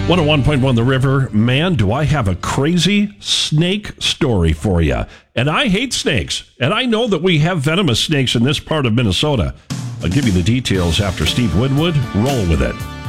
101.1 The River. Man, do I have a crazy snake story for you. And I hate snakes. And I know that we have venomous snakes in this part of Minnesota. I'll give you the details after Steve Winwood. Roll with it.